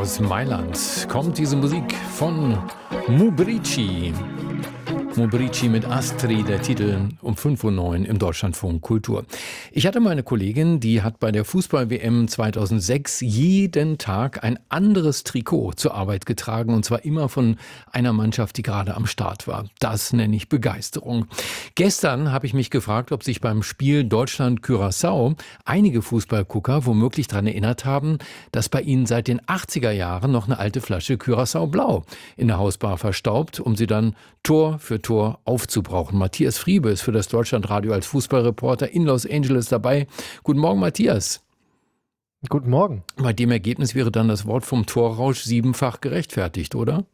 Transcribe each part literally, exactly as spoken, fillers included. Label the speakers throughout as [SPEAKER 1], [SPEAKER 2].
[SPEAKER 1] Aus Mailand kommt diese Musik von Mubrici. Mubrici mit Astri, der Titel um fünf Uhr neun im Deutschlandfunk Kultur. Ich hatte meine Kollegin, die hat bei der Fußball-W M zweitausendsechs jeden Tag ein anderes Trikot zur Arbeit getragen, und zwar immer von einer Mannschaft, die gerade am Start war. Das nenne ich Begeisterung. Gestern habe ich mich gefragt, ob sich beim Spiel Deutschland-Curaçao einige Fußballgucker womöglich daran erinnert haben, dass bei ihnen seit den achtziger Jahren noch eine alte Flasche Curaçao Blau in der Hausbar verstaubt, um sie dann Tor für Tor aufzubrauchen. Matthias Friebe ist für das Deutschlandradio als Fußballreporter in Los Angeles dabei. Guten Morgen, Matthias.
[SPEAKER 2] Guten Morgen.
[SPEAKER 1] Bei dem Ergebnis wäre dann das Wort vom Torrausch siebenfach gerechtfertigt, oder?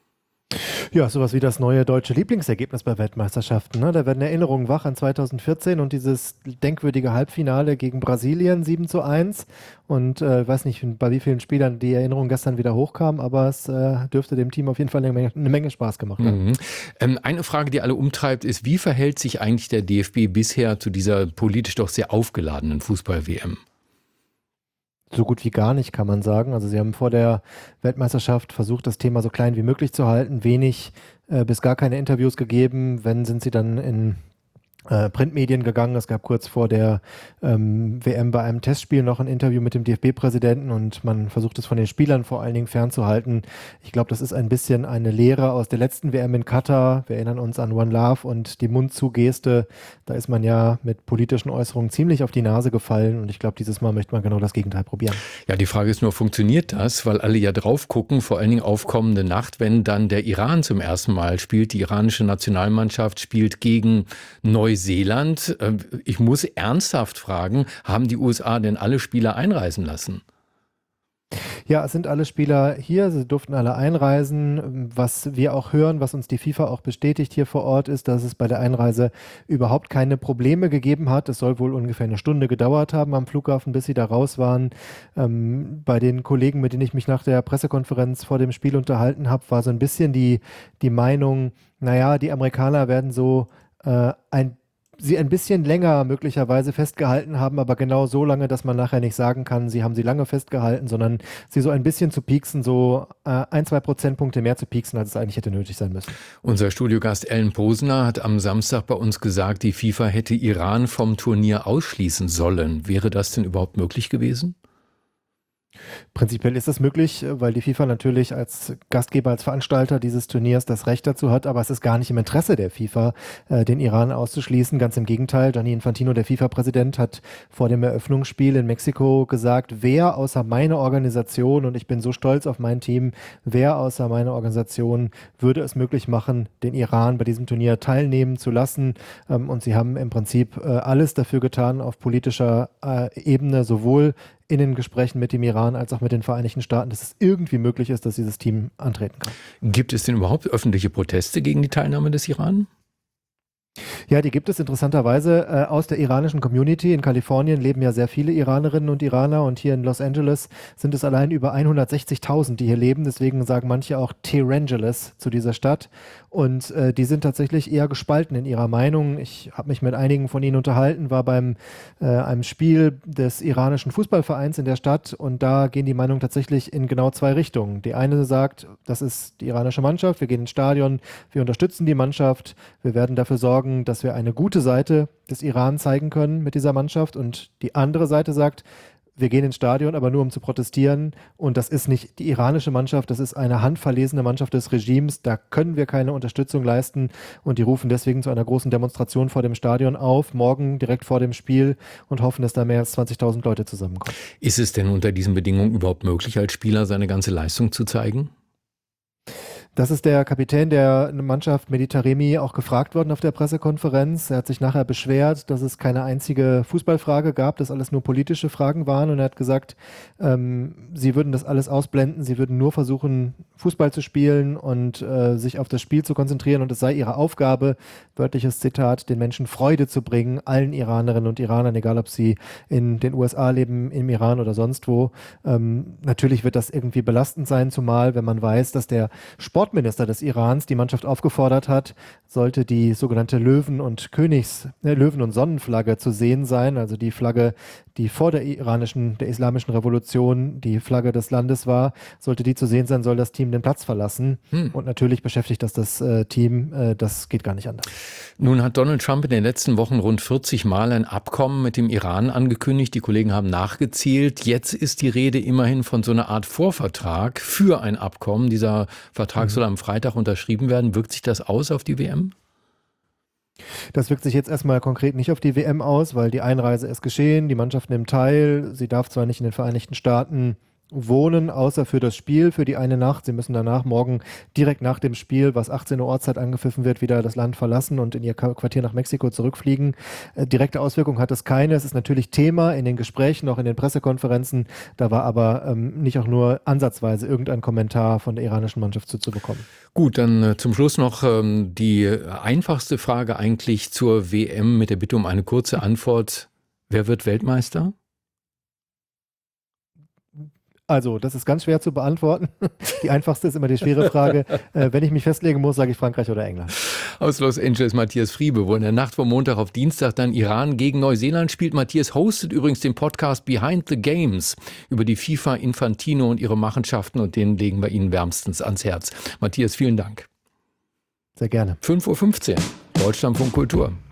[SPEAKER 2] Ja, sowas wie das neue deutsche Lieblingsergebnis bei Weltmeisterschaften. Ne? Da werden Erinnerungen wach an zweitausendvierzehn und dieses denkwürdige Halbfinale gegen Brasilien sieben zu eins. Und äh, ich weiß nicht, bei wie vielen Spielern die Erinnerung gestern wieder hochkam, aber es äh, dürfte dem Team auf jeden Fall eine Menge, eine Menge Spaß gemacht haben.
[SPEAKER 1] Mhm. Ähm, eine Frage, die alle umtreibt, ist, wie verhält sich eigentlich der D F B bisher zu dieser politisch doch sehr aufgeladenen Fußball-W M?
[SPEAKER 2] So gut wie gar nicht, kann man sagen. Also sie haben vor der Weltmeisterschaft versucht, das Thema so klein wie möglich zu halten, wenig äh, bis gar keine Interviews gegeben. Wenn, sind sie dann in äh, Printmedien gegangen. Es gab kurz vor der ähm, W M bei einem Testspiel noch ein Interview mit dem D F B-Präsidenten und man versucht es von den Spielern vor allen Dingen fernzuhalten. Ich glaube, das ist ein bisschen eine Lehre aus der letzten W M in Katar. Wir erinnern uns an One Love und die Mund-zu-Geste. Da ist man ja mit politischen Äußerungen ziemlich auf die Nase gefallen und ich glaube, dieses Mal möchte man genau das Gegenteil probieren.
[SPEAKER 1] Ja, die Frage ist nur, funktioniert das? Weil alle ja drauf gucken, vor allen Dingen auf kommende Nacht, wenn dann der Iran zum ersten Mal spielt. Die iranische Nationalmannschaft spielt gegen Neuseeland. Ich muss ernsthaft fragen, haben die U S A denn alle Spieler einreisen lassen?
[SPEAKER 2] Ja, es sind alle Spieler hier, sie durften alle einreisen. Was wir auch hören, was uns die FIFA auch bestätigt hier vor Ort, ist, dass es bei der Einreise überhaupt keine Probleme gegeben hat. Es soll wohl ungefähr eine Stunde gedauert haben am Flughafen, bis sie da raus waren. Ähm, bei den Kollegen, mit denen ich mich nach der Pressekonferenz vor dem Spiel unterhalten habe, war so ein bisschen die, die Meinung, naja, die Amerikaner werden so äh, ein sie ein bisschen länger möglicherweise festgehalten haben, aber genau so lange, dass man nachher nicht sagen kann, sie haben sie lange festgehalten, sondern sie so ein bisschen zu pieksen, so äh, ein, zwei Prozentpunkte mehr zu pieksen, als es eigentlich hätte nötig sein müssen.
[SPEAKER 1] Unser Studiogast Ellen Posner hat am Samstag bei uns gesagt, die FIFA hätte Iran vom Turnier ausschließen sollen. Wäre das denn überhaupt möglich gewesen?
[SPEAKER 2] Prinzipiell ist das möglich, weil die FIFA natürlich als Gastgeber, als Veranstalter dieses Turniers das Recht dazu hat, aber es ist gar nicht im Interesse der FIFA, äh, den Iran auszuschließen. Ganz im Gegenteil, Gianni Infantino, der FIFA-Präsident, hat vor dem Eröffnungsspiel in Mexiko gesagt, wer außer meiner Organisation, und ich bin so stolz auf mein Team, wer außer meiner Organisation würde es möglich machen, den Iran bei diesem Turnier teilnehmen zu lassen. Ähm, und sie haben im Prinzip äh, alles dafür getan, auf politischer äh, Ebene, sowohl in den Gesprächen mit dem Iran als auch mit den Vereinigten Staaten, dass es irgendwie möglich ist, dass dieses Team antreten kann.
[SPEAKER 1] Gibt es denn überhaupt öffentliche Proteste gegen die Teilnahme des Iran?
[SPEAKER 2] Ja, die gibt es interessanterweise äh, aus der iranischen Community. In Kalifornien leben ja sehr viele Iranerinnen und Iraner und hier in Los Angeles sind es allein über hundertsechzigtausend, die hier leben. Deswegen sagen manche auch Tehrangeles zu dieser Stadt. Und äh, die sind tatsächlich eher gespalten in ihrer Meinung. Ich habe mich mit einigen von ihnen unterhalten, war beim äh, einem Spiel des iranischen Fußballvereins in der Stadt und da gehen die Meinungen tatsächlich in genau zwei Richtungen. Die eine sagt, das ist die iranische Mannschaft, wir gehen ins Stadion, wir unterstützen die Mannschaft, wir werden dafür sorgen, dass wir eine gute Seite des Iran zeigen können mit dieser Mannschaft. Und die andere Seite sagt, wir gehen ins Stadion, aber nur um zu protestieren. Und das ist nicht die iranische Mannschaft, das ist eine handverlesene Mannschaft des Regimes. Da können wir keine Unterstützung leisten. Und die rufen deswegen zu einer großen Demonstration vor dem Stadion auf, morgen direkt vor dem Spiel und hoffen, dass da mehr als zwanzigtausend Leute zusammenkommen.
[SPEAKER 1] Ist es denn unter diesen Bedingungen überhaupt möglich, als Spieler seine ganze Leistung zu zeigen?
[SPEAKER 2] Das ist der Kapitän der Mannschaft, Mehdi Taremi, auch gefragt worden auf der Pressekonferenz. Er hat sich nachher beschwert, dass es keine einzige Fußballfrage gab, dass alles nur politische Fragen waren. Und er hat gesagt, ähm, sie würden das alles ausblenden, sie würden nur versuchen, Fußball zu spielen und äh, sich auf das Spiel zu konzentrieren. Und es sei ihre Aufgabe, wörtliches Zitat, den Menschen Freude zu bringen, allen Iranerinnen und Iranern, egal ob sie in den U S A leben, im Iran oder sonst wo. Ähm, natürlich wird das irgendwie belastend sein, zumal wenn man weiß, dass der Sport Sportminister des Irans die Mannschaft aufgefordert hat, sollte die sogenannte Löwen- und Königs, äh, Löwen- und Sonnenflagge zu sehen sein, also die Flagge, die vor der iranischen, der islamischen Revolution die Flagge des Landes war, sollte die zu sehen sein, soll das Team den Platz verlassen. Hm. Und natürlich beschäftigt das das äh, Team, äh, das geht gar nicht anders.
[SPEAKER 1] Nun hat Donald Trump in den letzten Wochen rund vierzig Mal ein Abkommen mit dem Iran angekündigt. Die Kollegen haben nachgezählt. Jetzt ist die Rede immerhin von so einer Art Vorvertrag für ein Abkommen. Dieser Vertrag mhm. soll am Freitag unterschrieben werden. Wirkt sich das aus auf die W M?
[SPEAKER 2] Das wirkt sich jetzt erstmal konkret nicht auf die W M aus, weil die Einreise ist geschehen, die Mannschaft nimmt teil. Sie darf zwar nicht in den Vereinigten Staaten wohnen, außer für das Spiel, für die eine Nacht. Sie müssen danach morgen direkt nach dem Spiel, was achtzehn Uhr Ortszeit angepfiffen wird, wieder das Land verlassen und in ihr Quartier nach Mexiko zurückfliegen. Äh, direkte Auswirkungen hat es keine. Es ist natürlich Thema in den Gesprächen, auch in den Pressekonferenzen. Da war aber ähm, nicht auch nur ansatzweise irgendein Kommentar von der iranischen Mannschaft zuzubekommen.
[SPEAKER 1] Gut, dann äh, zum Schluss noch ähm, die einfachste Frage eigentlich zur W M mit der Bitte um eine kurze Antwort. Wer wird Weltmeister?
[SPEAKER 2] Also, das ist ganz schwer zu beantworten. Die einfachste ist immer die schwere Frage. Äh, wenn ich mich festlegen muss, sage ich Frankreich oder England.
[SPEAKER 1] Aus Los Angeles Matthias Friebe, wo in der Nacht von Montag auf Dienstag dann Iran gegen Neuseeland spielt. Matthias hostet übrigens den Podcast Behind the Games über die FIFA, Infantino und ihre Machenschaften, und den legen wir Ihnen wärmstens ans Herz. Matthias, vielen Dank.
[SPEAKER 2] Sehr gerne.
[SPEAKER 1] fünf Uhr fünfzehn, Deutschlandfunk Kultur.